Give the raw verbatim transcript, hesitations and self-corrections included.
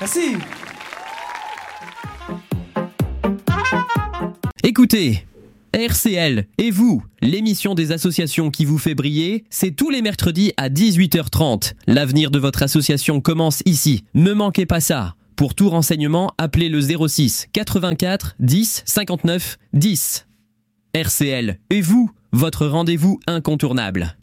Merci. Écoutez, R C L et vous, l'émission des associations qui vous fait briller, c'est tous les mercredis à dix-huit heures trente. L'avenir de votre association commence ici. Ne manquez pas ça. Pour tout renseignement, appelez le zéro six quatre-vingt-quatre dix cinquante-neuf dix. R C L et vous, votre rendez-vous incontournable.